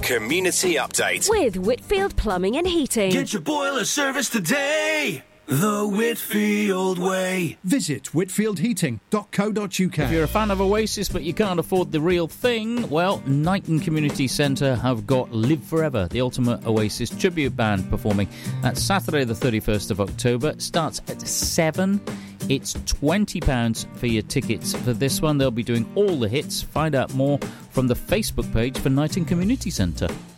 Community Update with Whitfield Plumbing and Heating. Get your boiler service today, the Whitfield way. Visit whitfieldheating.co.uk. If you're a fan of Oasis but you can't afford the real thing, well, Knighton Community Centre have got Live Forever, the ultimate Oasis tribute band performing. That's Saturday the 31st of October. Starts at 7. It's £20 for your tickets for this one. They'll be doing all the hits. Find out more from the Facebook page for Knighton Community Centre.